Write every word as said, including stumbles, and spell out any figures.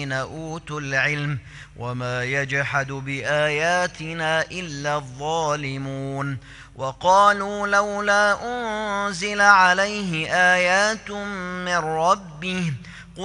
أوتوا العلم وما يجحد بآياتنا إلا الظالمون. وقالوا لولا أنزل عليه آيات من ربه